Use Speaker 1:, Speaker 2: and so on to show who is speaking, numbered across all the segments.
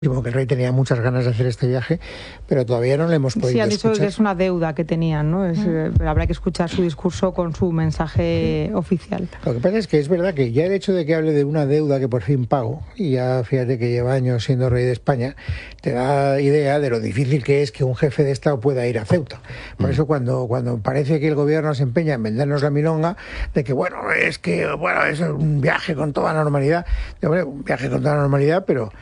Speaker 1: Como que el rey tenía muchas ganas de hacer este viaje, pero todavía no le hemos podido escuchar.
Speaker 2: Sí, han dicho que es una deuda que tenían, ¿no? Pero habrá que escuchar su discurso con su mensaje oficial.
Speaker 1: Lo que pasa es que es verdad que ya el hecho de que hable de una deuda que por fin pago, y ya fíjate que lleva años siendo rey de España, te da idea de lo difícil que es que un jefe de Estado pueda ir a Ceuta. Por eso cuando parece que el gobierno se empeña en vendernos la milonga, de que es un viaje con toda normalidad, un viaje con toda normalidad, pero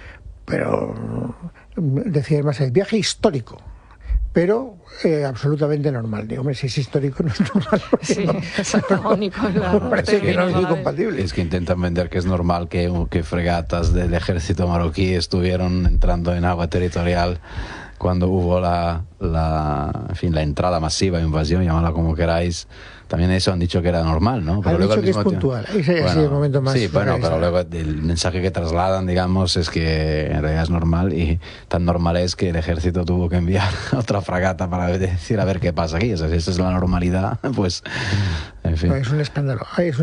Speaker 1: decía más, el viaje histórico, pero absolutamente normal. Digo, hombre, si es histórico no es normal.
Speaker 3: Sí, es antagónico.
Speaker 1: Parece que no es muy compatible.
Speaker 4: Es que intentan vender que es normal que fregatas del ejército marroquí estuvieron entrando en agua territorial cuando hubo la entrada masiva, invasión, llamadla como queráis. También eso han dicho que era normal, ¿no?
Speaker 1: Pero han dicho que es puntual. Ese ha sido el momento más...
Speaker 4: Sí, pero luego el mensaje que trasladan, digamos, es que en realidad es normal, y tan normal es que el ejército tuvo que enviar otra fragata para decir a ver qué pasa aquí. O sea, si esa es la normalidad, pues... En fin.
Speaker 1: Es un escándalo.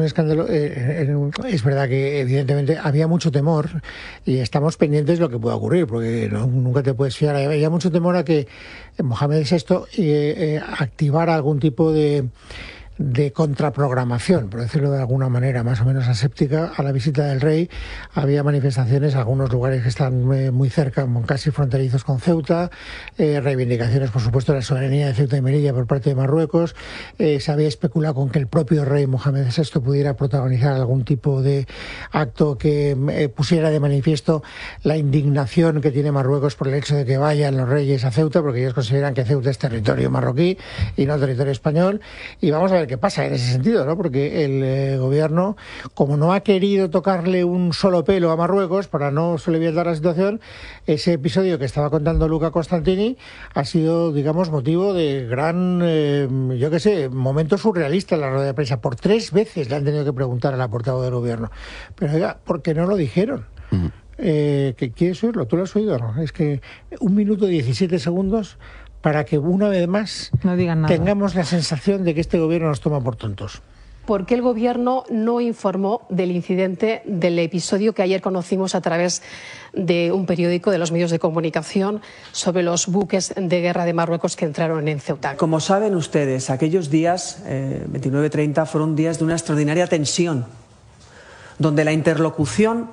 Speaker 1: Es verdad que evidentemente había mucho temor, y estamos pendientes de lo que pueda ocurrir, porque nunca te puedes fiar. Había mucho temor a que Mohamed VI activara algún tipo de contraprogramación, por decirlo de alguna manera más o menos aséptica, a la visita del rey. Había manifestaciones en algunos lugares que están muy cerca, casi fronterizos con Ceuta, reivindicaciones, por supuesto, de la soberanía de Ceuta y Melilla por parte de Marruecos. Se había especulado con que el propio rey Mohamed VI pudiera protagonizar algún tipo de acto que pusiera de manifiesto la indignación que tiene Marruecos por el hecho de que vayan los reyes a Ceuta, porque ellos consideran que Ceuta es territorio marroquí y no territorio español. Y vamos a ver qué pasa en ese sentido, ¿no? Porque el gobierno, como no ha querido tocarle un solo pelo a Marruecos para no soliviantar la situación, ese episodio que estaba contando Luca Costantini ha sido, digamos, motivo de gran, momento surrealista en la rueda de prensa. Por 3 veces le han tenido que preguntar a la portavoz del gobierno. Pero oiga, ¿por qué no lo dijeron? ¿Que quieres oírlo? ¿Tú lo has oído, no? Es que 1 minuto 17 segundos para que una vez más
Speaker 2: no digan nada.
Speaker 1: Tengamos la sensación de que este gobierno nos toma por tontos.
Speaker 5: ¿Por qué el gobierno no informó del incidente, del episodio que ayer conocimos a través de un periódico, de los medios de comunicación, sobre los buques de guerra de Marruecos que entraron en Ceuta?
Speaker 6: Como saben ustedes, aquellos días, 29-30, fueron días de una extraordinaria tensión, donde la interlocución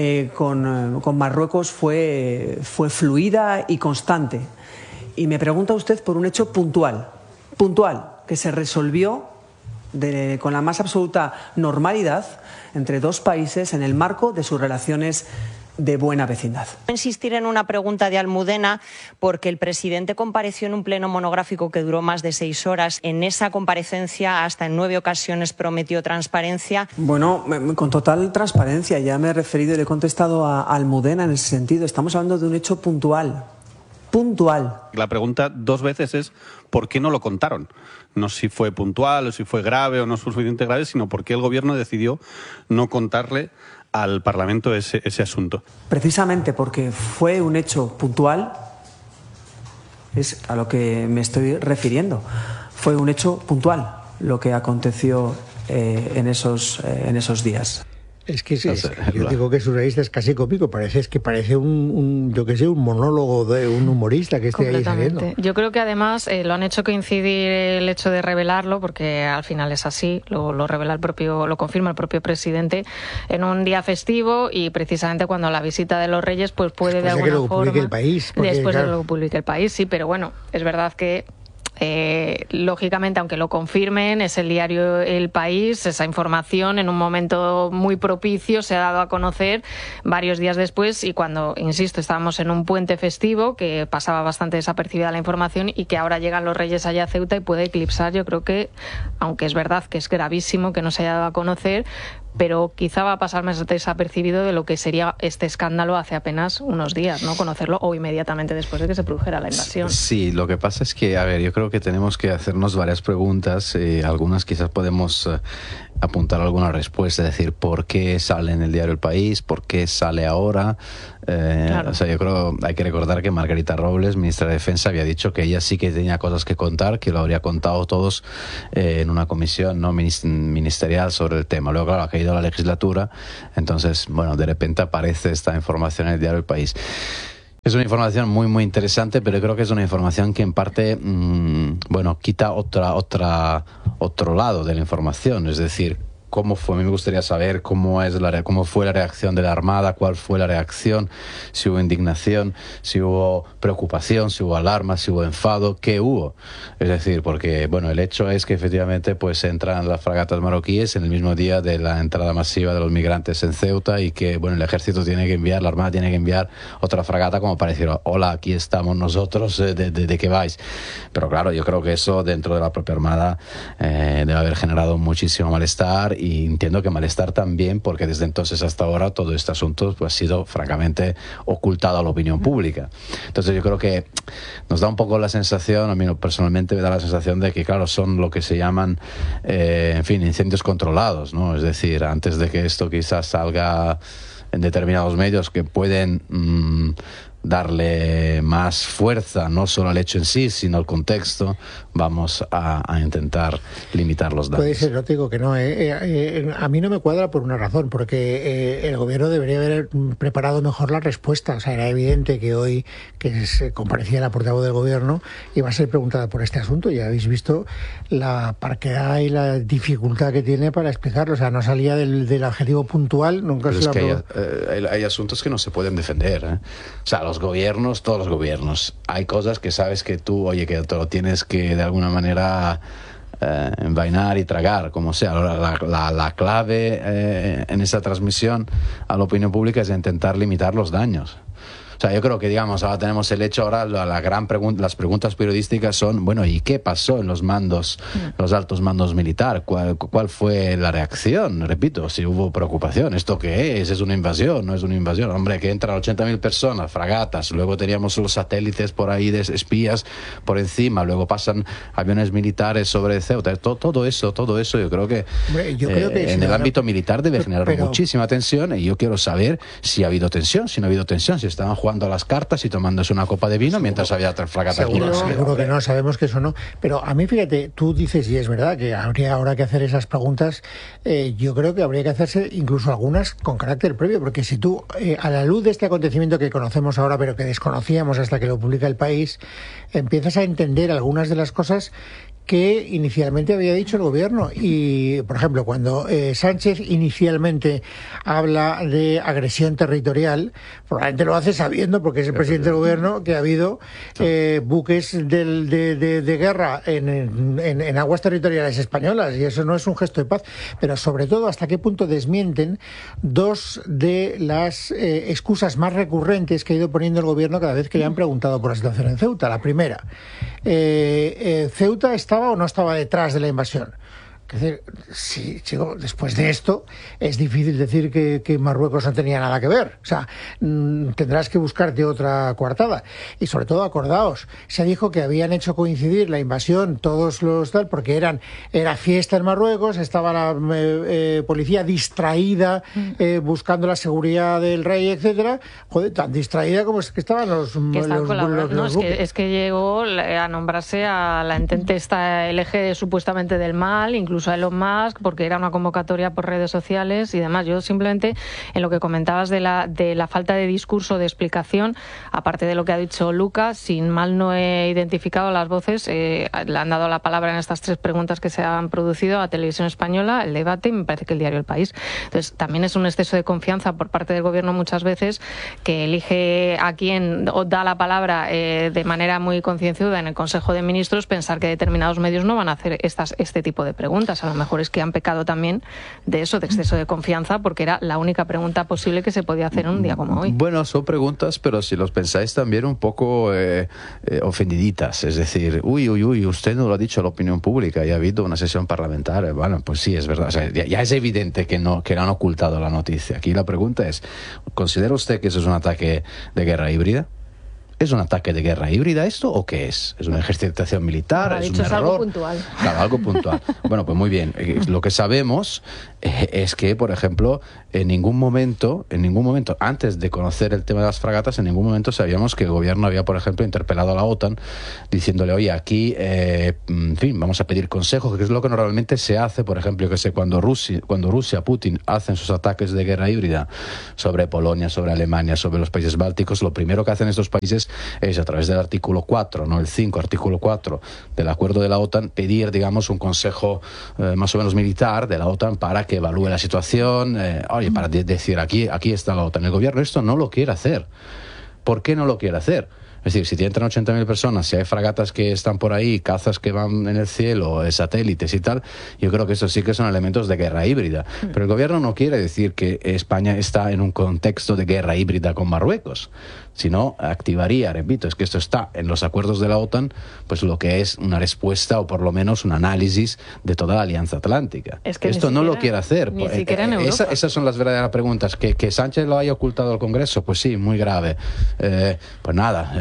Speaker 6: con Marruecos fue fluida y constante. Y me pregunta usted por un hecho puntual, que se resolvió con la más absoluta normalidad entre 2 países en el marco de sus relaciones de buena vecindad.
Speaker 7: Insistir en una pregunta de Almudena, porque el presidente compareció en un pleno monográfico que duró más de 6 horas. En esa comparecencia, hasta en 9 ocasiones prometió transparencia.
Speaker 6: Bueno, con total transparencia. Ya me he referido y le he contestado a Almudena en ese sentido. Estamos hablando de un hecho puntual.
Speaker 8: La pregunta 2 veces es ¿por qué no lo contaron? No si fue puntual o si fue grave o no suficientemente grave, sino por qué el gobierno decidió no contarle al Parlamento ese asunto.
Speaker 6: Precisamente porque fue un hecho puntual, es a lo que me estoy refiriendo. Fue un hecho puntual lo que aconteció en esos días.
Speaker 1: Es que yo digo que surrealista es casi cómico, parece un monólogo de un humorista que esté ahí saliendo.
Speaker 3: Yo creo que además lo han hecho coincidir el hecho de revelarlo, porque al final es así, lo revela lo confirma el propio presidente, en un día festivo, y precisamente cuando la visita de los reyes pues puede
Speaker 1: después
Speaker 3: de alguna forma... Después de que lo publique el país, sí, pero bueno, es verdad que lógicamente, aunque lo confirmen, es el diario El País, esa información en un momento muy propicio se ha dado a conocer varios días después, y cuando, insisto, estábamos en un puente festivo que pasaba bastante desapercibida la información, y que ahora llegan los reyes allá a Ceuta y puede eclipsar. Yo creo que, aunque es verdad que es gravísimo que no se haya dado a conocer, pero quizá va a pasar más desapercibido de lo que sería este escándalo hace apenas unos días, ¿no? Conocerlo o inmediatamente después de que se produjera la invasión.
Speaker 4: Sí, lo que pasa es que, yo creo que tenemos que hacernos varias preguntas, algunas quizás podemos apuntar alguna respuesta, es decir, ¿por qué sale en el diario El País? ¿Por qué sale ahora? Claro. O sea, yo creo, hay que recordar que Margarita Robles, ministra de Defensa, había dicho que ella sí que tenía cosas que contar, que lo habría contado todos en una comisión no ministerial sobre el tema. Luego, claro, ha caído la legislatura, entonces, bueno, de repente aparece esta información en el diario El País. Es una información muy, muy interesante, pero creo que es una información que en parte, quita otro lado de la información, es decir, cómo fue. A mí me gustaría saber cómo fue la reacción de la Armada, cuál fue la reacción, si hubo indignación, si hubo preocupación, si hubo alarma, si hubo enfado, qué hubo. Es decir, porque el hecho es que efectivamente pues entran las fragatas marroquíes en el mismo día de la entrada masiva de los migrantes en Ceuta y que el ejército tiene que enviar, la Armada tiene que enviar otra fragata como para decir, hola, aquí estamos nosotros, ¿de qué vais? Pero claro, yo creo que eso dentro de la propia Armada debe haber generado muchísimo malestar. Y entiendo que malestar también porque desde entonces hasta ahora todo este asunto pues, ha sido francamente ocultado a la opinión pública. Entonces yo creo que nos da un poco la sensación, a mí personalmente me da la sensación de que claro, son lo que se llaman incendios controlados, ¿no? Es decir, antes de que esto quizás salga en determinados medios que pueden darle más fuerza, no solo al hecho en sí, sino al contexto, vamos a intentar limitar los daños.
Speaker 1: Puede ser, no te digo que no. A mí no me cuadra por una razón, porque el gobierno debería haber preparado mejor la respuesta. O sea, era evidente que hoy que se comparecía la portavoz del gobierno iba a ser preguntada por este asunto. Ya habéis visto la parquedad y la dificultad que tiene para explicarlo. O sea, no salía del adjetivo puntual, nunca se lo aprobó.
Speaker 4: Hay asuntos que no se pueden defender, ¿eh? O sea, los gobiernos, todos los gobiernos, hay cosas que sabes que tú, que te lo tienes que de alguna manera envainar y tragar, como sea. Ahora, la clave en esa transmisión a la opinión pública es intentar limitar los daños. O sea, yo creo que, digamos, ahora tenemos el hecho, ahora la gran pregunta, las preguntas periodísticas son, ¿y qué pasó en los altos mandos militar? ¿Cuál fue la reacción? Repito, si hubo preocupación, ¿esto qué es? ¿Es una invasión? ¿No es una invasión? Hombre, que entran 80.000 personas, fragatas, luego teníamos los satélites por ahí de espías por encima, luego pasan aviones militares sobre Ceuta. Todo eso yo creo que, en el ámbito militar debe generar muchísima tensión, y yo quiero saber si ha habido tensión, si no ha habido tensión, si estaban jugando a las cartas y tomándose una copa de vino mientras había tres fragatas.
Speaker 1: Seguro que no, sabemos que eso no. Pero a mí, fíjate, tú dices, y es verdad, que habría ahora que hacer esas preguntas. Yo creo que habría que hacerse incluso algunas con carácter previo, porque si tú, a la luz de este acontecimiento que conocemos ahora, pero que desconocíamos hasta que lo publica El País, empiezas a entender algunas de las cosas que inicialmente había dicho el gobierno. Y, por ejemplo, cuando Sánchez inicialmente habla de agresión territorial, probablemente lo hace sabiendo, porque es el presidente del gobierno, que ha habido buques de guerra en aguas territoriales españolas, y eso no es un gesto de paz. Pero sobre todo, hasta qué punto desmienten dos de las excusas más recurrentes que ha ido poniendo el gobierno cada vez que le han preguntado por la situación en Ceuta. La primera, Ceuta ¿estaba o no estaba detrás de la invasión? Es decir, sí, chico, después de esto es difícil decir que Marruecos no tenía nada que ver. O sea, tendrás que buscarte otra coartada. Y sobre todo, acordaos, se dijo que habían hecho coincidir la invasión, todos los tal, porque era fiesta en Marruecos, estaba la policía distraída buscando la seguridad del rey, etcétera. Joder, tan distraída como es que estaban los
Speaker 3: es que llegó a nombrarse a la entente el eje supuestamente del mal, incluso a Elon Musk, porque era una convocatoria por redes sociales y demás. Yo simplemente, en lo que comentabas de la falta de discurso, de explicación, aparte de lo que ha dicho Lucas, sin mal no he identificado las voces, le han dado la palabra en estas tres preguntas que se han producido a Televisión Española, El Debate y me parece que el diario El País. Entonces, también es un exceso de confianza por parte del gobierno muchas veces, que elige a quien da la palabra de manera muy concienzuda en el Consejo de Ministros, pensar que determinados medios no van a hacer este tipo de preguntas. A lo mejor es que han pecado también de eso, de exceso de confianza, porque era la única pregunta posible que se podía hacer en un día como hoy.
Speaker 4: Bueno, son preguntas, pero si los pensáis también un poco ofendiditas, es decir, usted no lo ha dicho a la opinión pública y ha habido una sesión parlamentaria. Bueno, pues sí, es verdad, o sea, ya es evidente que han ocultado la noticia. Aquí la pregunta es, ¿considera usted que eso es un ataque de guerra híbrida? ¿Es un ataque de guerra híbrida esto o qué es? ¿Es una ejercitación militar? ¿Es un error?
Speaker 3: algo puntual.
Speaker 4: Claro, algo puntual. Bueno, pues muy bien. Lo que sabemos es que, por ejemplo, en ningún momento, antes de conocer el tema de las fragatas, en ningún momento sabíamos que el gobierno había, por ejemplo, interpelado a la OTAN diciéndole, oye, aquí, en fin, vamos a pedir consejos, que es lo que normalmente se hace, por ejemplo, que sé, cuando Rusia, Putin, hacen sus ataques de guerra híbrida sobre Polonia, sobre Alemania, sobre los países bálticos, lo primero que hacen estos países es, a través del artículo 4, no el 5, artículo 4 del acuerdo de la OTAN, pedir, digamos, un consejo más o menos militar de la OTAN para que evalúe la situación, para decir, aquí está la OTAN. El gobierno esto no lo quiere hacer. ¿Por qué no lo quiere hacer? Es decir, si te entran 80.000 personas, si hay fragatas que están por ahí, cazas que van en el cielo, satélites y tal, yo creo que eso sí que son elementos de guerra híbrida. Pero el gobierno no quiere decir que España está en un contexto de guerra híbrida con Marruecos, sino activaría, repito, es que esto está en los acuerdos de la OTAN, pues lo que es una respuesta o por lo menos un análisis de toda la Alianza Atlántica.
Speaker 3: Es que
Speaker 4: esto no lo quiere hacer.
Speaker 3: Ni siquiera en Europa.
Speaker 4: Esas son las verdaderas preguntas. ¿Que Sánchez lo haya ocultado al Congreso? Pues sí, muy grave. Pues nada,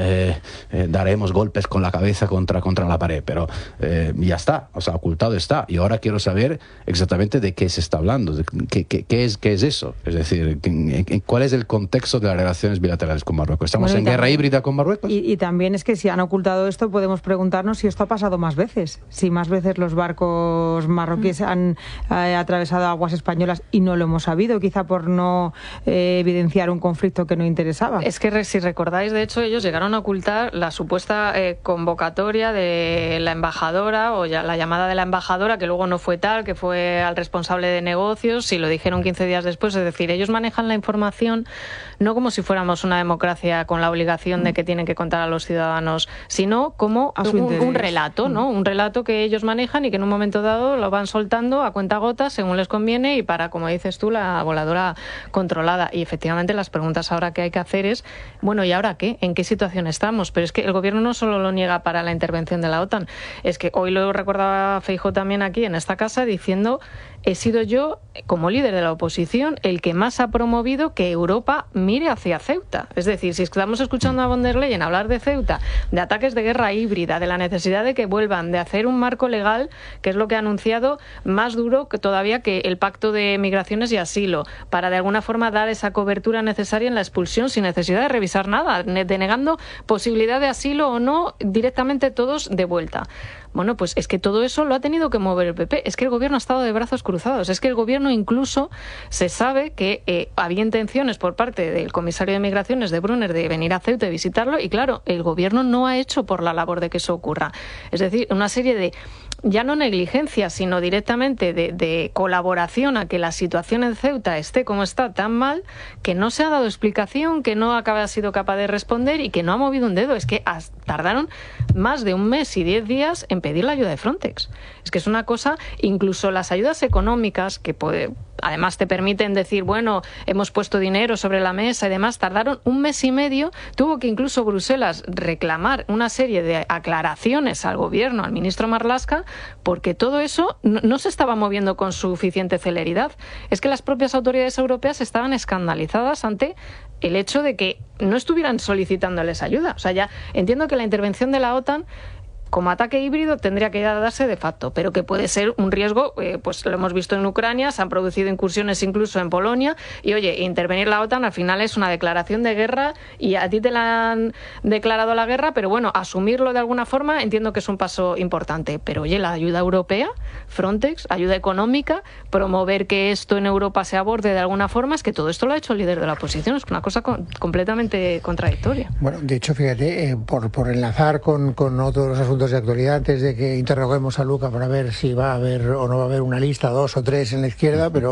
Speaker 4: daremos golpes con la cabeza contra la pared, pero ya está, o sea, ocultado está. Y ahora quiero saber exactamente de qué se está hablando, qué es eso. Es decir, ¿cuál es el contexto de las relaciones bilaterales con Marruecos? ¿Estamos en guerra híbrida con Marruecos?
Speaker 2: Y también es que si han ocultado esto, podemos preguntarnos si esto ha pasado más veces. Si más veces los barcos marroquíes han atravesado aguas españolas y no lo hemos sabido, quizá por no evidenciar un conflicto que no interesaba.
Speaker 3: Es que si recordáis, de hecho, ellos llegaron a ocultar la supuesta convocatoria de la embajadora o ya la llamada de la embajadora, que luego no fue tal, que fue al responsable de negocios, y lo dijeron 15 días después. Es decir, ellos manejan la información no como si fuéramos una democracia con la obligación de que tienen que contar a los ciudadanos, sino como un relato, ¿no? Un relato que ellos manejan y que en un momento dado lo van soltando a cuentagotas según les conviene y para, como dices tú, la voladora controlada. Y efectivamente las preguntas ahora que hay que hacer es, bueno, ¿y ahora qué? ¿En qué situación estamos? Pero es que el gobierno no solo lo niega para la intervención de la OTAN, es que hoy lo recordaba Feijóo también aquí en esta casa diciendo: he sido yo, como líder de la oposición, el que más ha promovido que Europa mire hacia Ceuta. Es decir, si estamos escuchando a von der Leyen hablar de Ceuta, de ataques de guerra híbrida, de la necesidad de que vuelvan, de hacer un marco legal, que es lo que ha anunciado, más duro que todavía que el Pacto de Migraciones y Asilo, para de alguna forma dar esa cobertura necesaria en la expulsión sin necesidad de revisar nada, denegando posibilidad de asilo o no, directamente todos de vuelta. Bueno, pues es que todo eso lo ha tenido que mover el PP. Es que el gobierno ha estado de brazos cruzados. Es que el gobierno incluso se sabe que había intenciones por parte del comisario de Migraciones, de Brunner, de venir a Ceuta y visitarlo. Y claro, el gobierno no ha hecho por la labor de que eso ocurra. Es decir, una serie de, ya no negligencia, sino directamente de colaboración a que la situación en Ceuta esté como está, tan mal, que no se ha dado explicación, que no ha sido capaz de responder y que no ha movido un dedo. Es que tardaron más de 1 mes y 10 días en pedir la ayuda de Frontex. Es que es una cosa, incluso las ayudas económicas, que además te permiten decir, bueno, hemos puesto dinero sobre la mesa y demás, tardaron 1 mes y medio. Tuvo que incluso Bruselas reclamar una serie de aclaraciones al gobierno, al ministro Marlaska, porque todo eso no se estaba moviendo con suficiente celeridad. Es que las propias autoridades europeas estaban escandalizadas ante el hecho de que no estuvieran solicitándoles ayuda. O sea, ya entiendo que la intervención de la OTAN como ataque híbrido tendría que darse de facto, pero que puede ser un riesgo, pues lo hemos visto en Ucrania, se han producido incursiones incluso en Polonia, y oye, intervenir la OTAN al final es una declaración de guerra y a ti te la han declarado la guerra, pero bueno, asumirlo de alguna forma entiendo que es un paso importante, pero oye, la ayuda europea, Frontex, ayuda económica, promover que esto en Europa se aborde de alguna forma, es que todo esto lo ha hecho el líder de la oposición, es una cosa completamente contradictoria.
Speaker 1: Bueno, de hecho, fíjate, por enlazar con otros asuntos de actualidad, antes de que interroguemos a Luca para ver si va a haber o no va a haber una lista, 2 o 3 en la izquierda, pero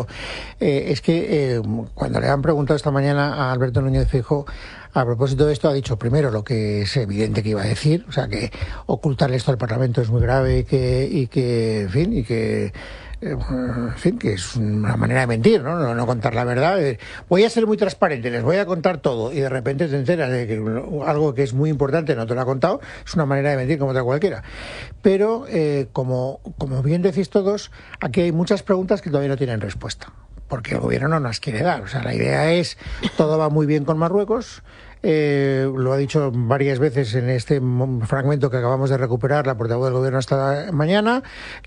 Speaker 1: es que cuando le han preguntado esta mañana a Alberto Núñez Feijóo a propósito de esto, ha dicho primero lo que es evidente que iba a decir, o sea, que ocultar esto al Parlamento es muy grave y que es una manera de mentir, no contar la verdad. Voy a ser muy transparente, les voy a contar todo, y de repente te enteras de que algo que es muy importante no te lo ha contado. Es una manera de mentir como otra cualquiera. Pero como bien decís todos, aquí hay muchas preguntas que todavía no tienen respuesta, porque el gobierno no las quiere dar. O sea, la idea es, todo va muy bien con Marruecos, lo ha dicho varias veces en este fragmento que acabamos de recuperar la portavoz del Gobierno esta mañana,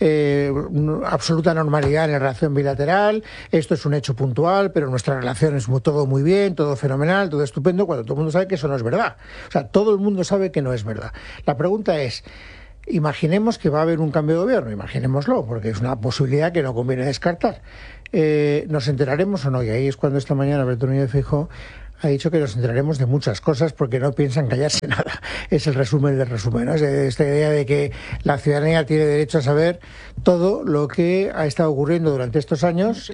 Speaker 1: absoluta normalidad en la relación bilateral, esto es un hecho puntual, pero nuestra relación es todo muy bien, todo fenomenal, todo estupendo, cuando todo el mundo sabe que eso no es verdad. O sea, todo el mundo sabe que no es verdad. La pregunta es, imaginemos que va a haber un cambio de gobierno, imaginémoslo, porque es una posibilidad que no conviene descartar. ¿Nos enteraremos o no? Y ahí es cuando esta mañana Alberto Núñez Feijóo ha dicho que nos enteraremos de muchas cosas porque no piensan callarse nada. Es el resumen del resumen, ¿no? Es esta idea de que la ciudadanía tiene derecho a saber todo lo que ha estado ocurriendo durante estos años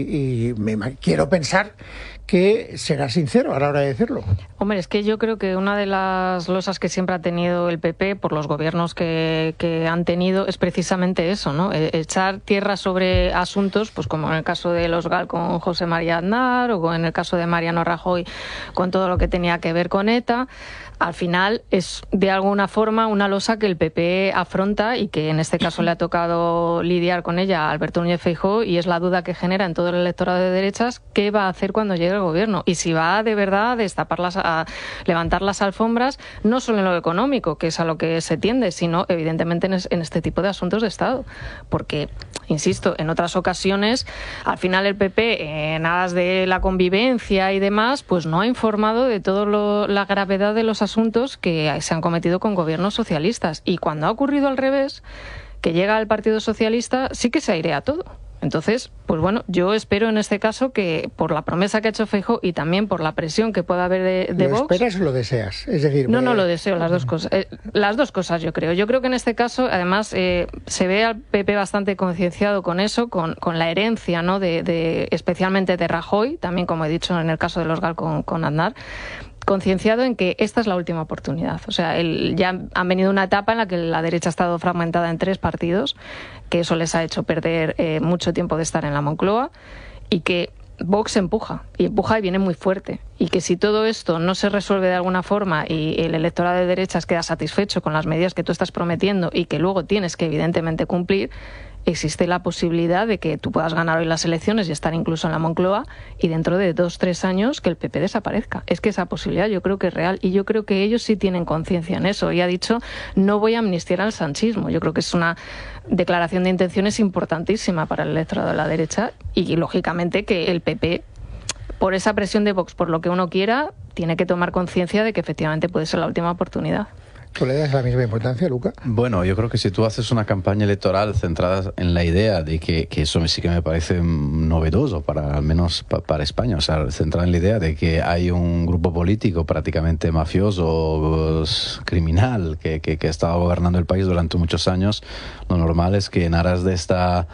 Speaker 1: y quiero pensar que será sincero a la hora de decirlo.
Speaker 3: Hombre, es que yo creo que una de las losas que siempre ha tenido el PP por los gobiernos que han tenido es precisamente eso, ¿no? Echar tierra sobre asuntos, pues como en el caso de los GAL con José María Aznar o en el caso de Mariano Rajoy con todo lo que tenía que ver con ETA. Al final es de alguna forma una losa que el PP afronta y que en este caso le ha tocado lidiar con ella a Alberto Núñez Feijóo, y es la duda que genera en todo el electorado de derechas qué va a hacer cuando llegue el gobierno y si va de verdad a levantar las alfombras, no solo en lo económico, que es a lo que se tiende, sino evidentemente en este tipo de asuntos de Estado. Porque, insisto, en otras ocasiones al final el PP, en aras de la convivencia y demás, pues no ha informado de toda la gravedad de los asuntos que se han cometido con gobiernos socialistas, y cuando ha ocurrido al revés, que llega el Partido Socialista, sí que se airea todo. Entonces, pues bueno, yo espero en este caso que por la promesa que ha hecho Feijóo y también por la presión que pueda haber de Vox...
Speaker 1: ¿Lo esperas o lo deseas? Es decir,
Speaker 3: no lo deseo, las dos cosas. Las dos cosas, yo creo. Yo creo que en este caso, además, se ve al PP bastante concienciado con eso, con la herencia, ¿no? Especialmente de Rajoy, también como he dicho en el caso de los GAL con Aznar, concienciado en que esta es la última oportunidad. O sea, ya han venido una etapa en la que la derecha ha estado fragmentada en 3 partidos, que eso les ha hecho perder mucho tiempo de estar en la Moncloa, y que Vox empuja y viene muy fuerte, y que si todo esto no se resuelve de alguna forma y el electorado de derechas queda satisfecho con las medidas que tú estás prometiendo y que luego tienes que evidentemente cumplir, existe la posibilidad de que tú puedas ganar hoy las elecciones y estar incluso en la Moncloa y dentro de 2-3 años que el PP desaparezca. Es que esa posibilidad yo creo que es real, y yo creo que ellos sí tienen conciencia en eso. Y ha dicho, no voy a amnistiar al sanchismo. Yo creo que es una declaración de intenciones importantísima para el electorado de la derecha, y lógicamente que el PP, por esa presión de Vox, por lo que uno quiera, tiene que tomar conciencia de que efectivamente puede ser la última oportunidad.
Speaker 1: ¿Tú le das la misma importancia, Luca?
Speaker 4: Bueno, yo creo que si tú haces una campaña electoral centrada en la idea de que eso sí que me parece novedoso, al menos para España, o sea, centrada en la idea de que hay un grupo político prácticamente mafioso, criminal, que ha estado gobernando el país durante muchos años, lo normal es que en aras de esta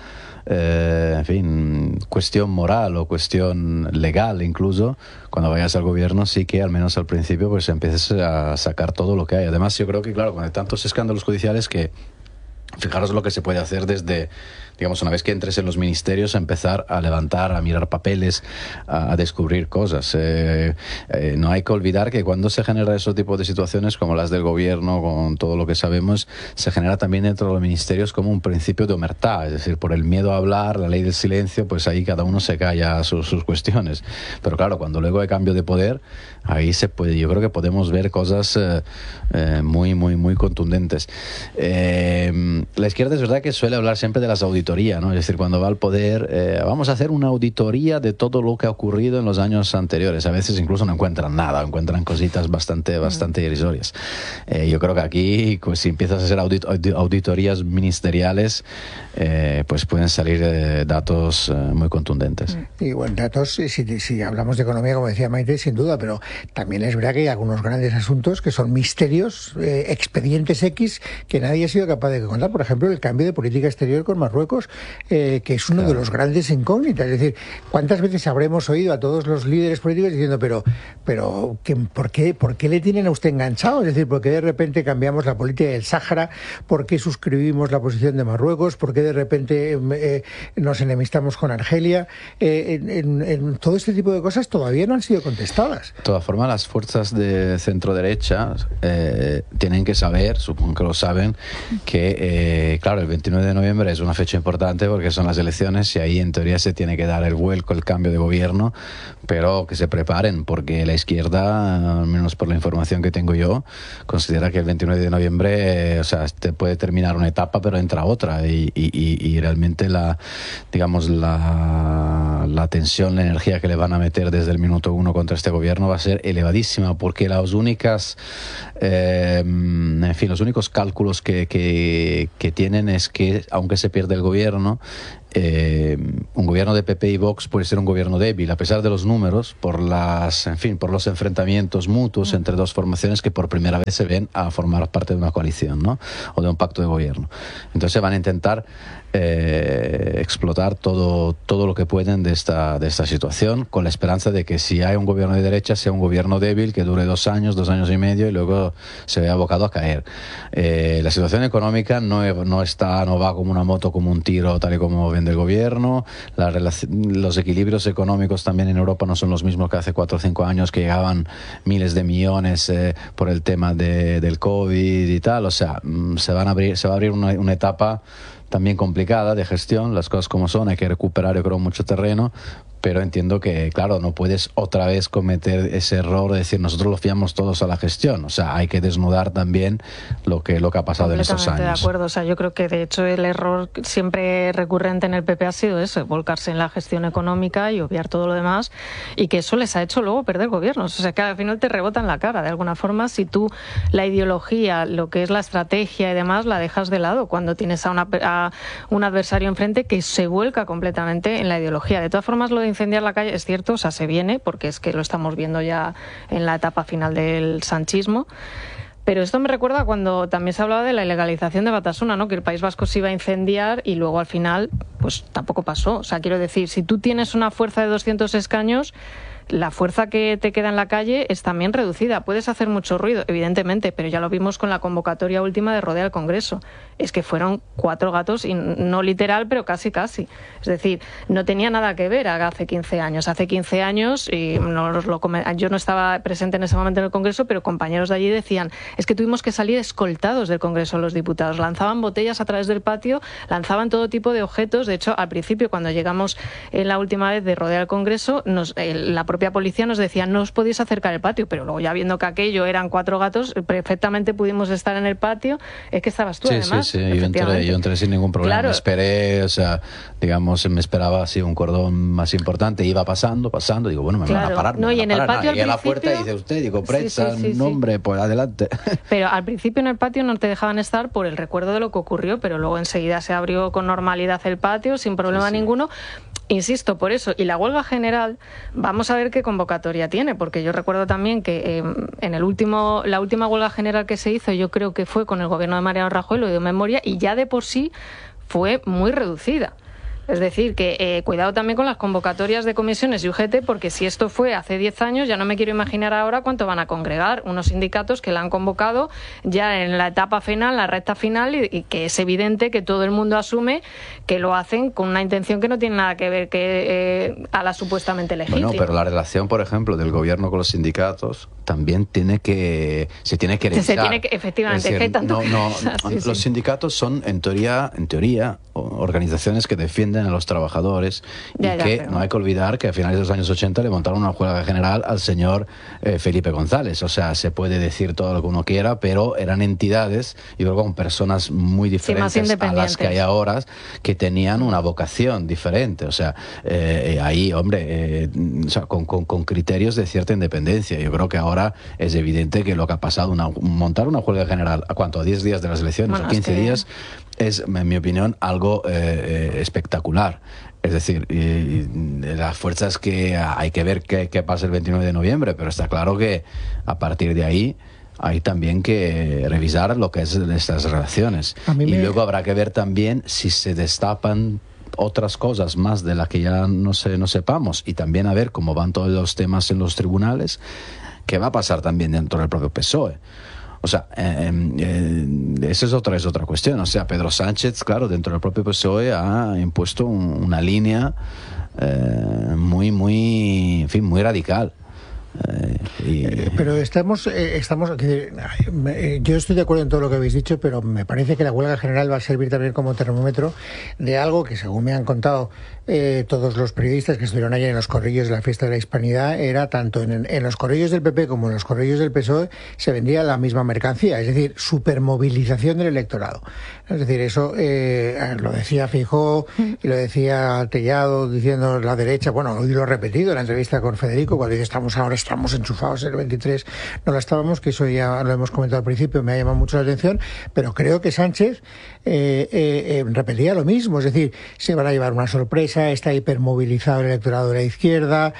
Speaker 4: cuestión moral o cuestión legal incluso, cuando vayas al gobierno sí que al menos al principio pues empieces a sacar todo lo que hay. Además yo creo que claro, con tantos escándalos judiciales, que fijaros lo que se puede hacer desde, digamos, una vez que entres en los ministerios, empezar a levantar, a mirar papeles, a descubrir cosas. No hay que olvidar que cuando se genera ese tipo de situaciones como las del gobierno, con todo lo que sabemos, se genera también dentro de los ministerios como un principio de omertá, es decir, por el miedo a hablar, la ley del silencio, pues ahí cada uno se calla sus cuestiones. Pero claro, cuando luego hay cambio de poder, ahí se puede, yo creo que podemos ver cosas muy, muy, muy contundentes. La izquierda es verdad que suele hablar siempre de las auditorías, ¿no? Es decir, cuando va al poder, vamos a hacer una auditoría de todo lo que ha ocurrido en los años anteriores. A veces incluso no encuentran nada, encuentran cositas bastante irrisorias. Yo creo que aquí, pues, si empiezas a hacer auditorías ministeriales, pues pueden salir datos muy contundentes.
Speaker 1: Y bueno, datos, si hablamos de economía, como decía Maite, sin duda, pero también es verdad que hay algunos grandes asuntos que son misterios, expedientes X, que nadie ha sido capaz de contar. Por ejemplo, el cambio de política exterior con Marruecos, que es uno de los grandes incógnitas. Es decir, ¿cuántas veces habremos oído a todos los líderes políticos diciendo, pero ¿por qué le tienen a usted enganchado? Es decir, ¿por qué de repente cambiamos la política del Sáhara? ¿Por qué suscribimos la posición de Marruecos? ¿Por qué de repente nos enemistamos con Argelia? En todo este tipo de cosas todavía no han sido contestadas.
Speaker 4: De todas formas, las fuerzas de centro-derecha tienen que saber, supongo que lo saben, que claro, el 29 de noviembre es una fecha importante porque son las elecciones y ahí en teoría se tiene que dar el vuelco, el cambio de gobierno, pero que se preparen porque la izquierda, al menos por la información que tengo yo, considera que el 29 de noviembre, o sea, puede terminar una etapa pero entra otra y realmente la tensión, la energía que le van a meter desde el minuto uno contra este gobierno va a ser elevadísima porque los únicos cálculos que tienen es que aunque se pierde el gobierno, un gobierno de PP y Vox puede ser un gobierno débil a pesar de los números por los enfrentamientos mutuos entre dos formaciones que por primera vez se ven a formar parte de una coalición, ¿no? O de un pacto de gobierno. Entonces van a intentar explotar todo lo que pueden de esta situación, con la esperanza de que si hay un gobierno de derecha sea un gobierno débil que dure 2 años, 2 años y medio y luego se vea abocado a caer. La situación económica no va como una moto, como un tiro, tal y como vende el gobierno. Los equilibrios económicos también en Europa no son los mismos que hace 4 o 5 años, que llegaban miles de millones por el tema del COVID y tal. O sea, se va a abrir una etapa también complicada de gestión, las cosas como son, hay que recuperar, yo creo, mucho terreno, pero entiendo que, claro, no puedes otra vez cometer ese error de decir nosotros lo fiamos todos a la gestión. O sea, hay que desnudar también lo que ha pasado en estos años.
Speaker 3: De acuerdo, o sea, yo creo que de hecho el error siempre recurrente en el PP ha sido ese, volcarse en la gestión económica y obviar todo lo demás, y que eso les ha hecho luego perder gobiernos. O sea, que al final te rebota en la cara, de alguna forma, si tú la ideología, lo que es la estrategia y demás, la dejas de lado cuando tienes a un adversario enfrente que se vuelca completamente en la ideología. De todas formas, lo de incendiar la calle es cierto, o sea, se viene, porque es que lo estamos viendo ya en la etapa final del sanchismo. Pero esto me recuerda cuando también se hablaba de la ilegalización de Batasuna, ¿no? Que el País Vasco se iba a incendiar y luego al final, pues tampoco pasó. O sea, quiero decir, si tú tienes una fuerza de 200 escaños, la fuerza que te queda en la calle es también reducida. Puedes hacer mucho ruido, evidentemente, pero ya lo vimos con la convocatoria última de Rodea al Congreso. Es que fueron 4 gatos, y no literal, pero casi. Es decir, no tenía nada que ver hace 15 años. Hace 15 años, y yo no estaba presente en ese momento en el Congreso, pero compañeros de allí decían, es que tuvimos que salir escoltados del Congreso los diputados. Lanzaban botellas a través del patio, lanzaban todo tipo de objetos. De hecho, al principio, cuando llegamos en la última vez de Rodea al Congreso, la propia policía nos decía, no os podéis acercar al patio, pero luego ya viendo que aquello eran 4 gatos, perfectamente pudimos estar en el patio. Es que estabas tú, además.
Speaker 4: Sí, yo entré sin ningún problema. Claro. Esperé, o sea, digamos, me esperaba así un cordón más importante, iba pasando, digo, bueno, me van a parar.
Speaker 3: No, y en el patio al
Speaker 4: principio, a la puerta y dice usted, digo, prensa, nombre, pues adelante.
Speaker 3: Pero al principio en el patio no te dejaban estar por el recuerdo de lo que ocurrió, pero luego enseguida se abrió con normalidad el patio, sin problema ninguno. Insisto, por eso. Y la huelga general, vamos a ver qué convocatoria tiene, porque yo recuerdo también que en la última huelga general que se hizo, yo creo que fue con el gobierno de Mariano Rajoy, lo de memoria, y ya de por sí fue muy reducida. Es decir, que cuidado también con las convocatorias de comisiones y UGT, porque si esto fue hace 10 años, ya no me quiero imaginar ahora cuánto van a congregar unos sindicatos que la han convocado ya en la etapa final, la recta final, y que es evidente que todo el mundo asume que lo hacen con una intención que no tiene nada que ver a la supuestamente legítima.
Speaker 4: Bueno, pero la relación, por ejemplo, del gobierno con los sindicatos también se tiene que revisar.
Speaker 3: Efectivamente,
Speaker 4: es decir,
Speaker 3: tanto
Speaker 4: los sindicatos son, en teoría, organizaciones que defienden a los trabajadores pero no hay que olvidar que a finales de los años 80 le montaron una huelga general al señor Felipe González. O sea, se puede decir todo lo que uno quiera, pero eran entidades, yo creo, con personas muy diferentes a las que hay ahora, que tenían una vocación diferente. O sea, ahí, hombre, o sea, con criterios de cierta independencia. Yo creo que ahora es evidente que lo que ha pasado, montar una huelga general, ¿a cuánto? ¿A 10 días de las elecciones? ¿A 15 días? Es, en mi opinión, algo espectacular. Es decir, las fuerzas que hay que ver qué pasa el 29 de noviembre, pero está claro que a partir de ahí hay también que revisar lo que es estas relaciones. Luego habrá que ver también si se destapan otras cosas más de las que ya no sepamos, y también a ver cómo van todos los temas en los tribunales, qué va a pasar también dentro del propio PSOE. O sea, esa es otra cuestión. O sea, Pedro Sánchez, claro, dentro del propio PSOE ha impuesto una línea muy radical.
Speaker 1: Pero estamos yo estoy de acuerdo en todo lo que habéis dicho, pero me parece que la huelga general va a servir también como termómetro de algo que, según me han contado todos los periodistas que estuvieron ayer en los corrillos de la fiesta de la Hispanidad, era tanto en los corrillos del PP como en los corrillos del PSOE se vendía la misma mercancía, es decir, supermovilización del electorado. Es decir, eso lo decía Feijóo y lo decía Tellado diciendo la derecha, bueno, hoy lo he repetido en la entrevista con Federico cuando dice estamos enchufados en el 23, no la estábamos, que eso ya lo hemos comentado al principio, me ha llamado mucho la atención, pero creo que Sánchez repetía lo mismo, es decir, se van a llevar una sorpresa, está hipermovilizado el electorado de la izquierda,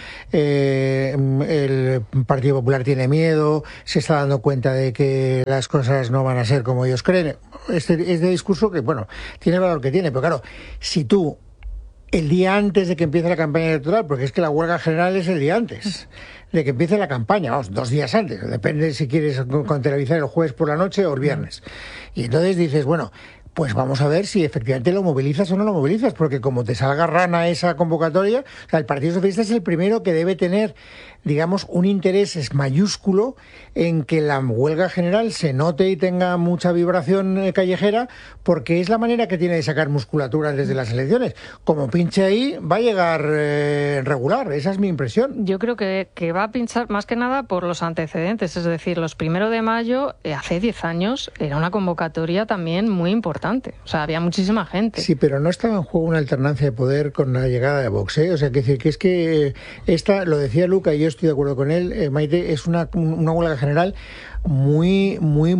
Speaker 1: el Partido Popular tiene miedo, se está dando cuenta de que las cosas no van a ser como ellos creen. Este discurso que, bueno, tiene valor que tiene, pero claro, si tú el día antes de que empiece la campaña electoral, porque es que la huelga general es el día antes de que empiece la campaña, vamos, 2 días antes, depende si quieres televisar el jueves por la noche o el viernes. Y entonces dices, bueno, pues vamos a ver si efectivamente lo movilizas o no lo movilizas, porque como te salga rana esa convocatoria, o sea, el Partido Socialista es el primero que debe tener, digamos, un interés mayúsculo en que la huelga general se note y tenga mucha vibración callejera, porque es la manera que tiene de sacar musculatura desde las elecciones. Como pinche ahí, va a llegar regular, esa es mi impresión.
Speaker 3: Yo creo que va a pinchar más que nada por los antecedentes, es decir, los 1 de mayo, hace 10 años, era una convocatoria también muy importante. O sea, había muchísima gente.
Speaker 1: Sí, pero no estaba en juego una alternancia de poder con la llegada de Vox, ¿eh? O sea, que es que esta, lo decía Luca y yo estoy de acuerdo con él, Maite, es una huelga general muy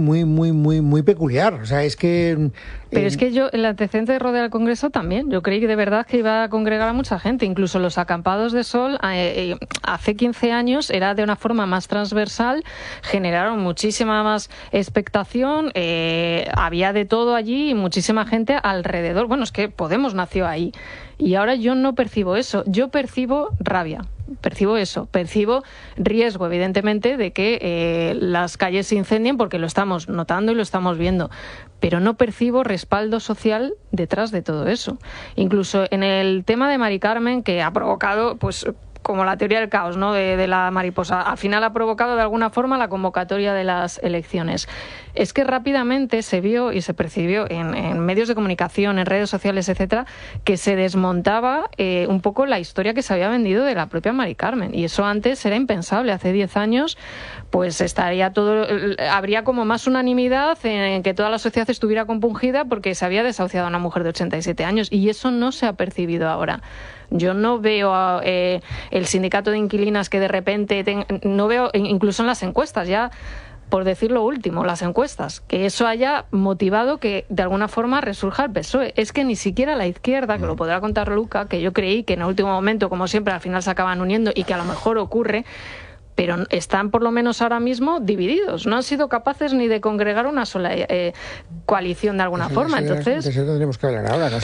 Speaker 1: peculiar. O sea, es que...
Speaker 3: Pero es que yo, el antecedente de rodear el Congreso también, yo creí que de verdad que iba a congregar a mucha gente. Incluso los acampados de sol, hace 15 años, era de una forma más transversal, generaron muchísima más expectación, había de todo allí y muchísima gente alrededor. Bueno, es que Podemos nació ahí. Y ahora yo no percibo eso, yo percibo rabia. Percibo eso, percibo riesgo, evidentemente, de que las calles se incendien, porque lo estamos notando y lo estamos viendo, pero no percibo respaldo social detrás de todo eso. Incluso en el tema de Mari Carmen, que ha provocado, pues, como la teoría del caos, ¿no?, de la mariposa, al final ha provocado de alguna forma la convocatoria de las elecciones. Es que rápidamente se vio y se percibió en medios de comunicación, en redes sociales, etcétera, que se desmontaba un poco la historia que se había vendido de la propia Mari Carmen, y eso antes era impensable. Hace 10 años pues estaría todo, habría como más unanimidad en que toda la sociedad estuviera compungida porque se había desahuciado a una mujer de 87 años, y eso no se ha percibido ahora. Yo no veo el sindicato de inquilinas que de repente... no veo, incluso en las encuestas, ya por decir lo último, las encuestas, que eso haya motivado que de alguna forma resurja el PSOE. Es que ni siquiera la izquierda, que lo podrá contar Luca, que yo creí que en el último momento, como siempre, al final se acaban uniendo y que a lo mejor ocurre... pero están por lo menos ahora mismo divididos. No han sido capaces ni de congregar una sola coalición de alguna forma. Entonces,
Speaker 1: eso tendremos que hablar ahora.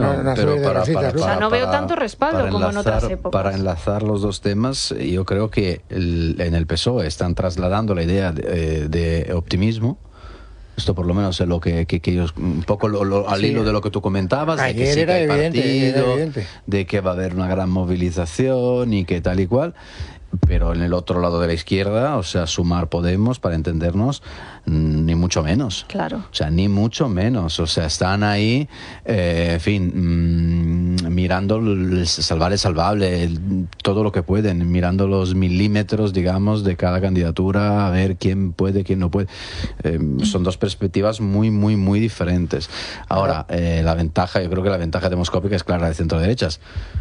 Speaker 3: No veo tanto respaldo como en otras épocas.
Speaker 4: Para enlazar los dos temas, yo creo que en el PSOE están trasladando la idea de optimismo. Esto por lo menos es lo que ellos, un poco al hilo de lo que tú comentabas,
Speaker 1: ayer
Speaker 4: de que sí
Speaker 1: era
Speaker 4: que hay partido,
Speaker 1: evidente.
Speaker 4: de que va a haber una gran movilización y que tal y cual. Pero en el otro lado de la izquierda, o sea, Sumar Podemos, para entendernos, ni mucho menos.
Speaker 3: Claro.
Speaker 4: O sea, ni mucho menos. O sea, están ahí, en fin, mirando salvar el salvable, todo lo que pueden, mirando los milímetros, digamos, de cada candidatura, a ver quién puede, quién no puede. Son dos perspectivas muy diferentes. Ahora, la ventaja, yo creo que la ventaja demoscópica es clara de centro-derechas.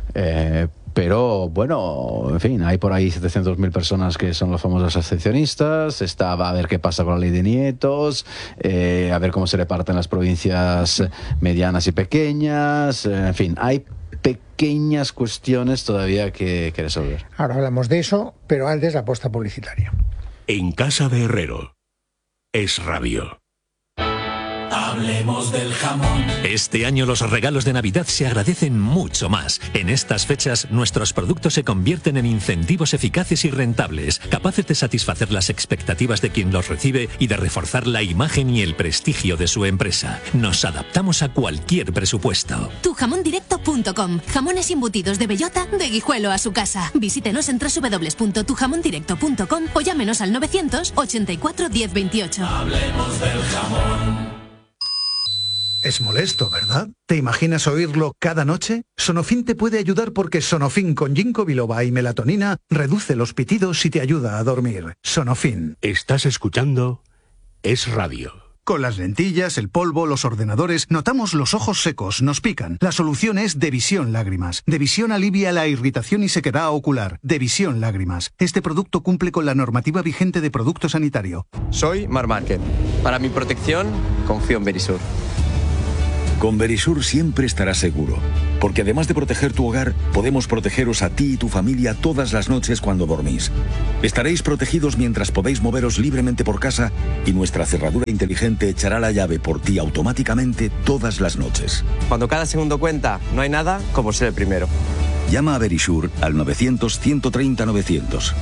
Speaker 4: Pero, bueno, en fin, hay por ahí 700.000 personas que son los famosos abstencionistas. Va a ver qué pasa con la ley de nietos, a ver cómo se reparten las provincias medianas y pequeñas. En fin, hay pequeñas cuestiones todavía que resolver.
Speaker 1: Ahora hablamos de eso, pero antes la apuesta publicitaria.
Speaker 9: En casa de Herrero, Es Radio. Hablemos del jamón.
Speaker 10: Este año los regalos de Navidad se agradecen mucho más. En estas fechas, nuestros productos se convierten en incentivos eficaces y rentables, capaces de satisfacer las expectativas de quien los recibe y de reforzar la imagen y el prestigio de su empresa. Nos adaptamos a cualquier presupuesto.
Speaker 11: Tujamondirecto.com. Jamones embutidos de bellota, de Guijuelo a su casa. Visítenos en www.tujamondirecto.com o llámenos al 984 1028.
Speaker 9: Hablemos del jamón.
Speaker 12: Es molesto, ¿verdad? ¿Te imaginas oírlo cada noche? Sonofin te puede ayudar porque Sonofin con ginkgo biloba y melatonina reduce los pitidos y te ayuda a dormir. Sonofin.
Speaker 13: Estás escuchando Es Radio.
Speaker 12: Con las lentillas, el polvo, los ordenadores, notamos los ojos secos, nos pican. La solución es Devisión Lágrimas. Devisión alivia la irritación y sequedad ocular. Devisión Lágrimas. Este producto cumple con la normativa vigente de producto sanitario.
Speaker 14: Soy Mar Márquez. Para mi protección, confío en Verisur.
Speaker 15: Con Verisur siempre estarás seguro, porque además de proteger tu hogar, podemos protegeros a ti y tu familia todas las noches cuando dormís. Estaréis protegidos mientras podéis moveros libremente por casa y nuestra cerradura inteligente echará la llave por ti automáticamente todas las noches.
Speaker 14: Cuando cada segundo cuenta, no hay nada como ser el primero.
Speaker 15: Llama a Verisur al 900-130-900.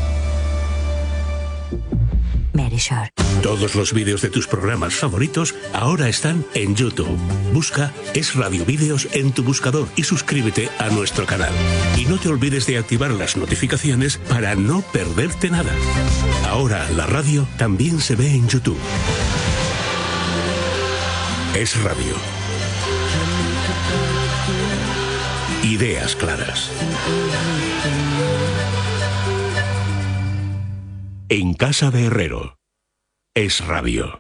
Speaker 11: Verisur.
Speaker 13: Todos los vídeos de tus programas favoritos ahora están en YouTube. Busca Es Radio Vídeos en tu buscador y suscríbete a nuestro canal. Y no te olvides de activar las notificaciones para no perderte nada. Ahora la radio también se ve en YouTube. Es Radio. Ideas claras. En casa de Herrero. Es Radio.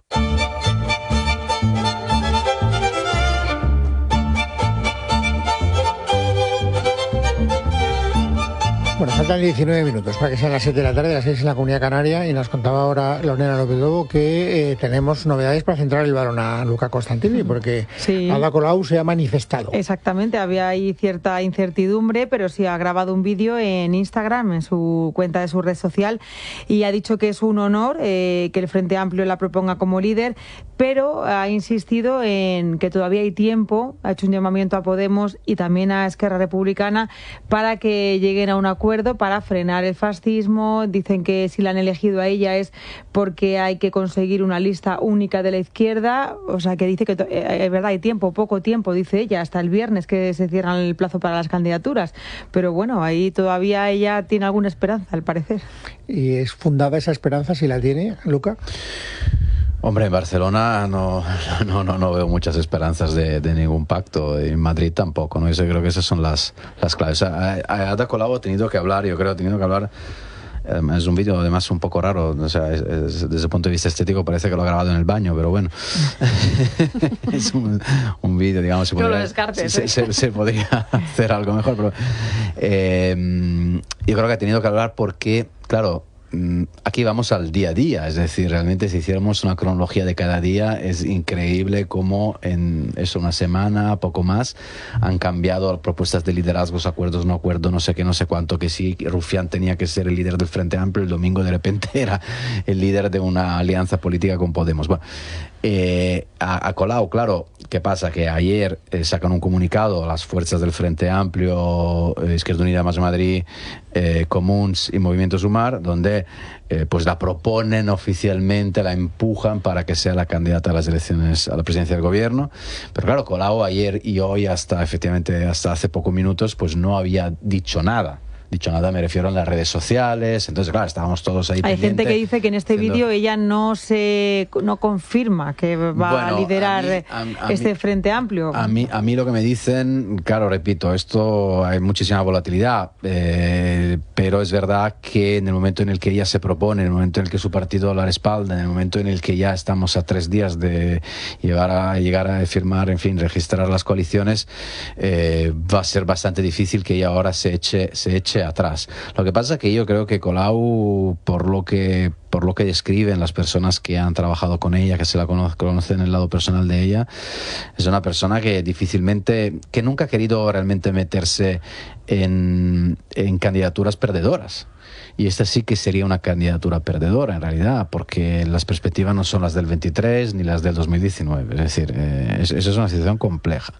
Speaker 1: Bueno, faltan 19 minutos para que sean las 7 de la tarde, las 6 en la Comunidad Canaria, y nos contaba ahora Leonela López Lobo que tenemos novedades para centrar el balón a Luca Costantini, porque
Speaker 2: sí.
Speaker 1: Ada Colau se ha manifestado.
Speaker 2: Exactamente, había ahí cierta incertidumbre, pero sí ha grabado un vídeo en Instagram, en su cuenta de su red social, y ha dicho que es un honor que el Frente Amplio la proponga como líder, pero ha insistido en que todavía hay tiempo, ha hecho un llamamiento a Podemos y también a Esquerra Republicana para que lleguen a un acuerdo para frenar el fascismo. Dicen que si la han elegido a ella es porque hay que conseguir una lista única de la izquierda, o sea que dice que es verdad, hay tiempo, poco tiempo, dice ella, hasta el viernes que se cierran el plazo para las candidaturas, pero bueno, ahí todavía ella tiene alguna esperanza, al parecer.
Speaker 1: ¿Y es fundada esa esperanza, si la tiene, Luca?
Speaker 4: Hombre, en Barcelona no veo muchas esperanzas de ningún pacto. En Madrid tampoco, ¿no? Yo creo que esas son las claves. Ada Colau ha tenido que hablar, es un vídeo además un poco raro, o sea, desde el punto de vista estético parece que lo ha grabado en el baño, pero bueno. Es un vídeo, digamos, se podría hacer algo mejor, pero yo creo que ha tenido que hablar porque, claro, aquí vamos al día a día, es decir, realmente si hiciéramos una cronología de cada día, es increíble cómo en una semana, poco más, han cambiado propuestas de liderazgos, acuerdos, no acuerdos, no sé qué, no sé cuánto, que sí, Rufián tenía que ser el líder del Frente Amplio, el domingo de repente era el líder de una alianza política con Podemos. Bueno, a Colau, claro, ¿qué pasa? Que ayer sacan un comunicado las fuerzas del Frente Amplio, Izquierda Unida más Madrid, Comuns y Movimiento Sumar, donde pues la proponen oficialmente, la empujan para que sea la candidata a las elecciones a la presidencia del gobierno. Pero claro, Colau ayer y hoy hasta hace pocos minutos pues no había dicho nada. Me refiero a las redes sociales, entonces claro, estábamos todos ahí pendientes.
Speaker 2: Hay gente que dice que en este vídeo ella no confirma que va a liderar este Frente Amplio.
Speaker 4: A mí lo que me dicen, claro, repito, esto hay muchísima volatilidad, pero es verdad que en el momento en el que ella se propone, en el momento en el que su partido la respalda, en el momento en el que ya estamos a 3 días de llegar a firmar, en fin, registrar las coaliciones, va a ser bastante difícil que ella ahora se eche atrás. Lo que pasa es que yo creo que Colau, por lo que describen las personas que han trabajado con ella, que se la conocen el lado personal de ella, es una persona que nunca ha querido realmente meterse en candidaturas perdedoras. Y esta sí que sería una candidatura perdedora, en realidad, porque las perspectivas no son las del 23 ni las del 2019. Es decir, eso es una situación compleja.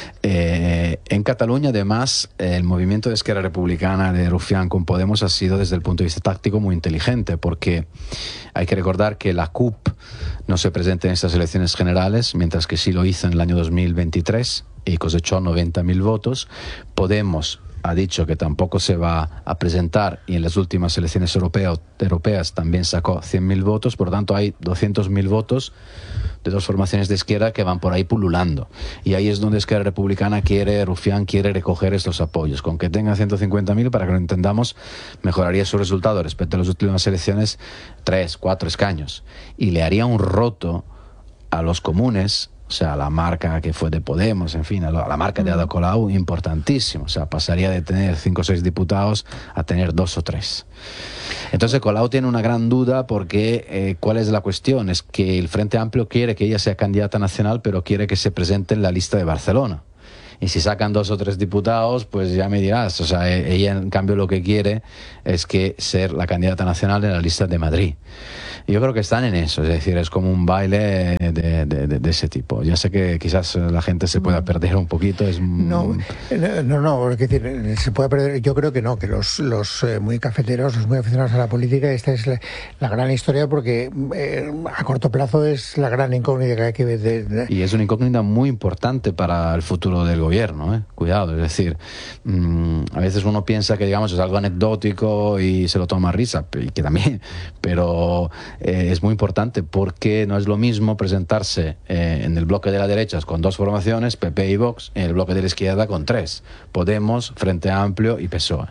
Speaker 4: En Cataluña, además, el movimiento de Esquerra Republicana de Rufián con Podemos ha sido, desde el punto de vista táctico, muy inteligente, porque hay que recordar que la CUP no se presenta en estas elecciones generales, mientras que sí lo hizo en el año 2023 y cosechó 90.000 votos. Podemos ha dicho que tampoco se va a presentar y en las últimas elecciones europeas también sacó 100.000 votos, por lo tanto hay 200.000 votos de dos formaciones de izquierda que van por ahí pululando. Y ahí es donde Esquerra Republicana Rufián quiere recoger estos apoyos. Con que tenga 150.000, para que lo entendamos, mejoraría su resultado respecto a las últimas elecciones 3, 4 escaños. Y le haría un roto a los comunes, o sea, a la marca que fue de Podemos, en fin, a la marca de Ada Colau, importantísimo. O sea, pasaría de tener 5 o 6 diputados a tener 2 o 3. Entonces Colau tiene una gran duda porque ¿cuál es la cuestión? Es que el Frente Amplio quiere que ella sea candidata nacional, pero quiere que se presente en la lista de Barcelona. Y si sacan 2 o 3 diputados, pues ya me dirás. O sea, ella en cambio lo que quiere es que ser la candidata nacional en la lista de Madrid. Y yo creo que están en eso, es decir, es como un baile de ese tipo. Ya sé que quizás la gente se pueda perder un poquito.
Speaker 1: No, es decir, se puede perder. Yo creo que no, que los muy cafeteros, los muy aficionados a la política, esta es la gran historia, porque a corto plazo es la gran incógnita que hay que ver.
Speaker 4: Y es una incógnita muy importante para el futuro del gobierno, cuidado, es decir, a veces uno piensa que, digamos, es algo anecdótico y se lo toma a risa, y que también, pero es muy importante, porque no es lo mismo presentarse en el bloque de la derecha con 2 formaciones, PP y Vox, en el bloque de la izquierda con 3, Podemos, Frente Amplio y PSOE.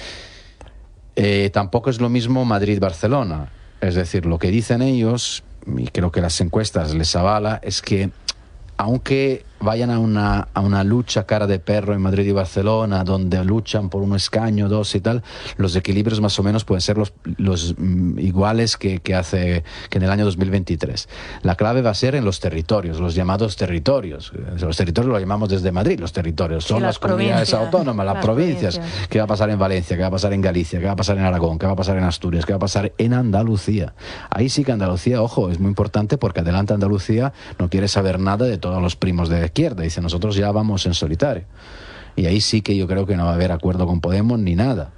Speaker 4: Tampoco es lo mismo Madrid-Barcelona, es decir, lo que dicen ellos, y creo que las encuestas les avala, es que aunque vayan a una lucha cara de perro en Madrid y Barcelona, donde luchan por un escaño, 2 y tal, los equilibrios más o menos pueden ser los iguales que en el año 2023. La clave va a ser en los territorios, los llamados territorios. Los territorios lo llamamos desde Madrid, los territorios son las comunidades autónomas, las provincias. ¿Qué va a pasar en Valencia? ¿Qué va a pasar en Galicia? ¿Qué va a pasar en Aragón? ¿Qué va a pasar en Asturias? ¿Qué va a pasar en Andalucía? Ahí sí que Andalucía, ojo, es muy importante, porque Adelante Andalucía no quiere saber nada de todos los primos de izquierda, dice, nosotros ya vamos en solitario, y ahí sí que yo creo que no va a haber acuerdo con Podemos ni nada.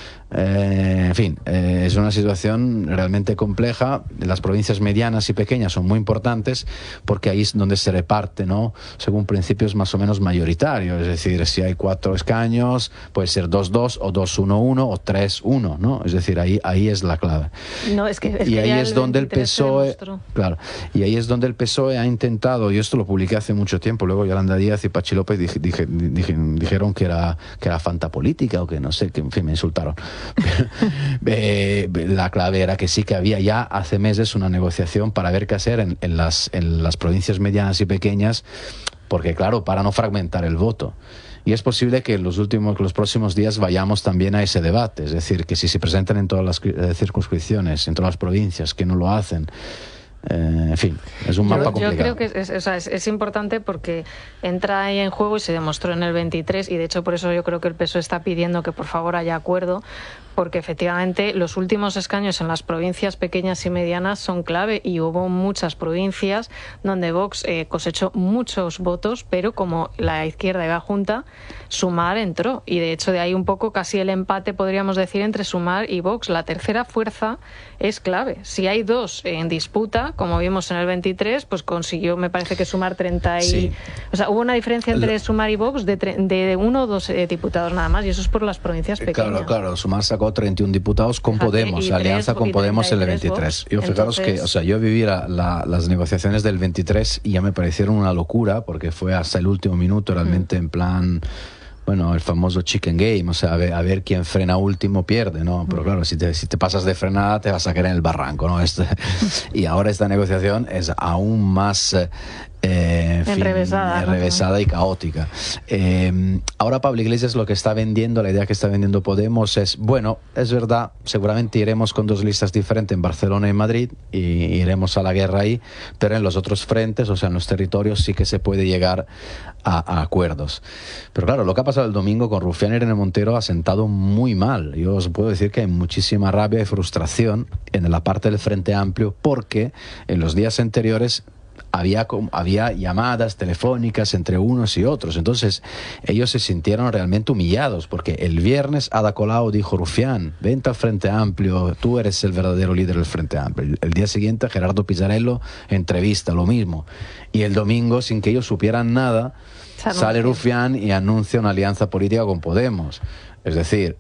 Speaker 4: En fin, es una situación realmente compleja. Las provincias medianas y pequeñas son muy importantes, porque ahí es donde se reparte, ¿no?, según principios más o menos mayoritarios. Es decir, si hay 4 escaños, puede ser 2-2 o 2-1-1 o 3-1, ¿no? Es decir, ahí es la clave.
Speaker 3: No, es que
Speaker 4: y ahí es donde el PSOE, claro, y ahí es donde el PSOE ha intentado, yo esto lo publiqué hace mucho tiempo, luego Yolanda Díaz y Pachi López dijeron que era fantapolítica o que no sé, que en fin, me insultaron. La clave era que sí que había ya hace meses una negociación para ver qué hacer en las provincias medianas y pequeñas, porque claro, para no fragmentar el voto. Y es posible que los próximos días vayamos también a ese debate, es decir, que si se presentan en todas las circunscripciones, en todas las provincias, que no lo hacen. En fin, es un mapa complicado.
Speaker 3: Yo creo que es importante, porque entra ahí en juego, y se demostró en el 23, y de hecho por eso yo creo que el PSOE está pidiendo que por favor haya acuerdo, porque efectivamente los últimos escaños en las provincias pequeñas y medianas son clave, y hubo muchas provincias donde Vox cosechó muchos votos, pero como la izquierda iba junta, Sumar entró, y de hecho de ahí un poco casi el empate, podríamos decir, entre Sumar y Vox. La tercera fuerza es clave. Si hay 2 en disputa, como vimos en el 23, pues consiguió, me parece que Sumar 30 y... Sí. O sea, hubo una diferencia entre Sumar y Vox de 1 o 2 diputados nada más, y eso es por las provincias pequeñas. Claro,
Speaker 4: Sumar sacó 31 diputados con Podemos, alianza con Podemos en el 23. Yo fijaros que, o sea, yo viví las negociaciones del 23 y ya me parecieron una locura, porque fue hasta el último minuto, realmente en plan... Bueno, el famoso chicken game, o sea, a ver quién frena último pierde, ¿no? Pero claro, si te pasas de frenada te vas a caer en el barranco, ¿no? Y ahora esta negociación es aún más
Speaker 3: enrevesada
Speaker 4: y caótica. Ahora Pablo Iglesias lo que está vendiendo, la idea que está vendiendo Podemos es, bueno, es verdad, seguramente iremos con 2 listas diferentes en Barcelona y Madrid y iremos a la guerra ahí, pero en los otros frentes, o sea, en los territorios sí que se puede llegar a acuerdos. Pero claro, lo que ha pasado el domingo con Rufián y Irene Montero ha sentado muy mal. Yo os puedo decir que hay muchísima rabia y frustración en la parte del Frente Amplio, porque en los días anteriores había llamadas telefónicas entre unos y otros. Entonces ellos se sintieron realmente humillados, porque el viernes Ada Colau dijo: Rufián, vente al Frente Amplio, tú eres el verdadero líder del Frente Amplio. El día siguiente Gerardo Pizzarello, entrevista, lo mismo. Y el domingo, sin que ellos supieran nada, sale Rufián y anuncia una alianza política con Podemos. Es decir,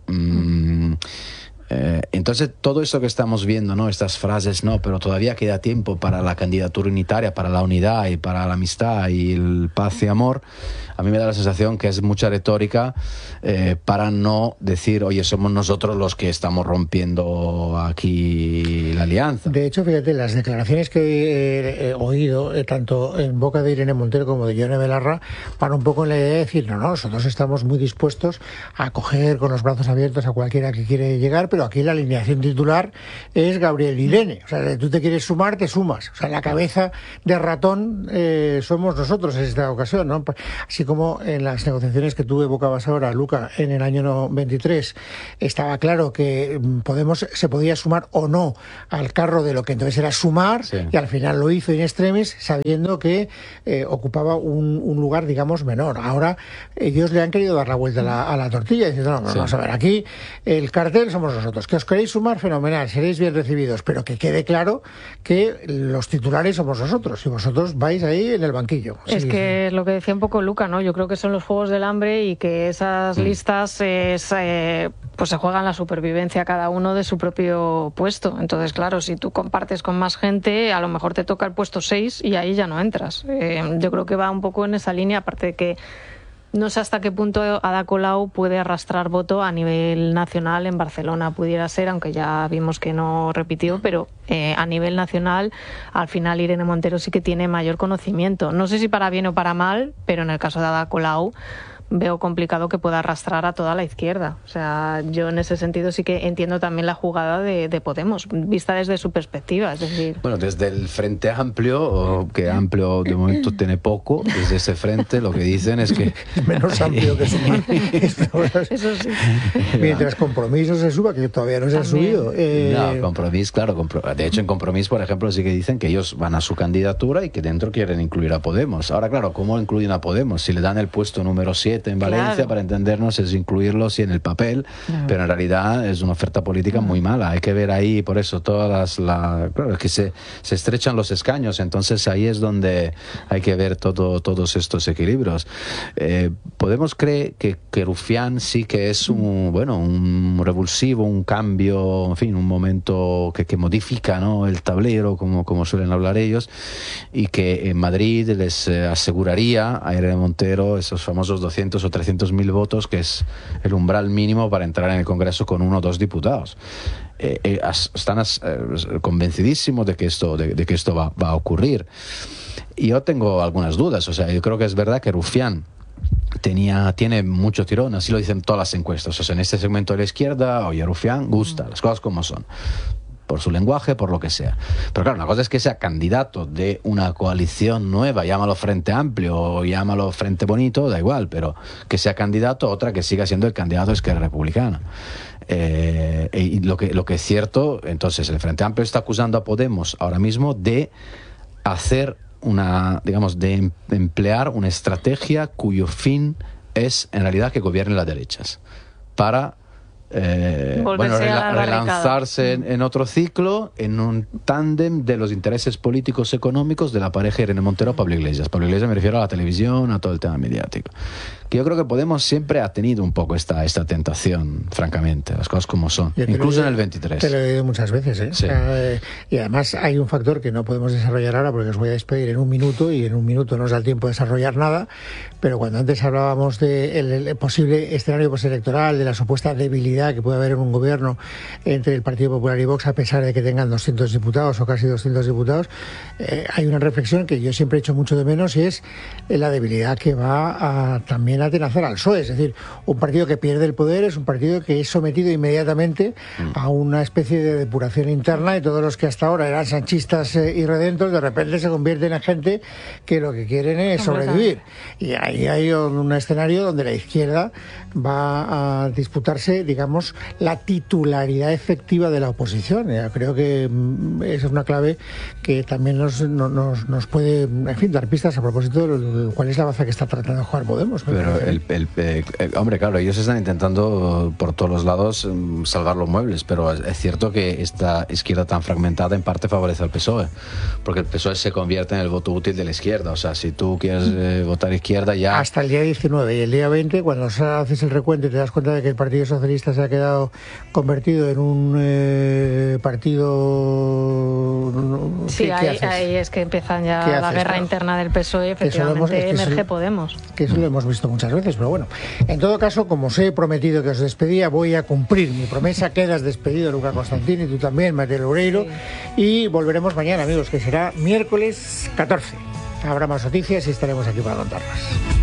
Speaker 4: entonces todo eso que estamos viendo, ¿no? Estas frases, no, pero todavía queda tiempo para la candidatura unitaria, para la unidad y para la amistad y el paz y amor, a mí me da la sensación que es mucha retórica para no decir, oye, somos nosotros los que estamos rompiendo aquí la alianza.
Speaker 1: De hecho, fíjate, las declaraciones que he oído, tanto en boca de Irene Montero como de Yone Belarra, van un poco en la idea de decir, no, nosotros estamos muy dispuestos a acoger con los brazos abiertos a cualquiera que quiere llegar, pero aquí la alineación titular es Gabriel y Irene. O sea, tú te quieres sumar, te sumas. O sea, la cabeza de ratón somos nosotros en esta ocasión, ¿no? Así como en las negociaciones que tú evocabas ahora, Luca, en el año 23, estaba claro que Podemos se podía sumar o no al carro de lo que entonces era sumar, sí. Y al final lo hizo in extremis, sabiendo que ocupaba un lugar, digamos, menor. Ahora ellos le han querido dar la vuelta a la tortilla, diciendo, no, sí. Vamos a ver, aquí el cartel somos nosotros. Que os queréis sumar, fenomenal, seréis bien recibidos, pero que quede claro que los titulares somos nosotros y vosotros vais ahí en el banquillo.
Speaker 3: Es que es lo que decía un poco Luca, ¿no? Yo creo que son los juegos del hambre y que esas listas pues se juegan la supervivencia cada uno de su propio puesto. Entonces, claro, si tú compartes con más gente, a lo mejor te toca el puesto 6 y ahí ya no entras. Yo creo que va un poco en esa línea, aparte de que no sé hasta qué punto Ada Colau puede arrastrar voto a nivel nacional en Barcelona. Pudiera ser, aunque ya vimos que no repitió, pero a nivel nacional, al final Irene Montero sí que tiene mayor conocimiento. No sé si para bien o para mal, pero en el caso de Ada Colau veo complicado que pueda arrastrar a toda la izquierda. O sea, yo en ese sentido sí que entiendo también la jugada de Podemos, vista desde su perspectiva. Es decir,
Speaker 4: bueno, desde el Frente Amplio, que amplio de momento tiene poco, desde ese frente lo que dicen es que
Speaker 1: es menos amplio que Sumar.
Speaker 3: Eso sí.
Speaker 1: Mientras Compromís se suba, que todavía no se ha subido.
Speaker 4: No, Compromís, claro. De hecho, en Compromís, por ejemplo, sí que dicen que ellos van a su candidatura y que dentro quieren incluir a Podemos. Ahora, claro, ¿cómo incluyen a Podemos? Si le dan el puesto número 7 en Valencia, claro, para entendernos, es incluirlo sí en el papel, claro, pero en realidad es una oferta política muy mala. Hay que ver ahí, por eso, todas claro, es que se estrechan los escaños, entonces ahí es donde hay que ver todos estos equilibrios. Podemos creer que Rufián sí que es un revulsivo, un cambio, en fin, un momento que modifica, ¿no?, el tablero, como suelen hablar ellos, y que en Madrid les aseguraría a Irene Montero esos famosos 200 o 300.000 votos, que es el umbral mínimo para entrar en el Congreso con 1 o 2 diputados. Están convencidísimos de que esto va a ocurrir. Y yo tengo algunas dudas. O sea, yo creo que es verdad que Rufián tiene mucho tirón, así lo dicen todas las encuestas. O sea, en este segmento de la izquierda, oye, Rufián gusta, las cosas como son, por su lenguaje, por lo que sea. Pero claro, una cosa es que sea candidato de una coalición nueva, llámalo Frente Amplio o llámalo Frente Bonito, da igual, pero que sea candidato, otra que siga siendo el candidato de Esquerra Republicana. Y lo que es cierto, entonces el Frente Amplio está acusando a Podemos ahora mismo de hacer de emplear una estrategia cuyo fin es en realidad que gobiernen las derechas para relanzarse en otro ciclo, en un tándem de los intereses políticos económicos de la pareja Irene Montero-Pablo Iglesias. Pablo Iglesias me refiero a la televisión, a todo el tema mediático. que yo creo que Podemos siempre ha tenido un poco esta tentación, francamente, las cosas como son, incluso en el 23.
Speaker 1: Te lo he oído muchas veces, ¿eh?
Speaker 4: Sí.
Speaker 1: Y además hay un factor que no podemos desarrollar ahora porque os voy a despedir en un minuto y en un minuto no os da el tiempo de desarrollar nada, pero cuando antes hablábamos del posible escenario postelectoral, de la supuesta debilidad que puede haber en un gobierno entre el Partido Popular y Vox, a pesar de que tengan 200 diputados o casi 200 diputados, hay una reflexión que yo siempre he hecho mucho de menos, y es la debilidad que va también a atenacer al PSOE. Es decir, un partido que pierde el poder es un partido que es sometido inmediatamente a una especie de depuración interna, y todos los que hasta ahora eran sanchistas y redentos de repente se convierten en gente que lo que quieren es sobrevivir. Y ahí hay un escenario donde la izquierda va a disputarse, digamos, la titularidad efectiva de la oposición. Creo que esa es una clave que también nos puede, en fin, dar pistas a propósito de cuál es la baza que está tratando de jugar Podemos.
Speaker 4: Pero hombre, claro, ellos están intentando por todos los lados salvar los muebles, pero es cierto que esta izquierda tan fragmentada en parte favorece al PSOE, porque el PSOE se convierte en el voto útil de la izquierda. O sea, si tú quieres votar izquierda ya...
Speaker 1: Hasta el día 19 y el día 20, cuando haces el recuento y te das cuenta de que el Partido Socialista se ha quedado convertido en un partido...
Speaker 3: Sí, ahí es que empiezan ya la guerra interna del PSOE, efectivamente emerge Podemos.
Speaker 1: Que eso lo hemos visto muchas veces, pero bueno. En todo caso, como os he prometido que os despedía, voy a cumplir mi promesa. Quedas despedido, Luca Constantini, tú también, María Loureiro, y volveremos mañana, amigos, que será miércoles 14. Habrá más noticias y estaremos aquí para contarlas.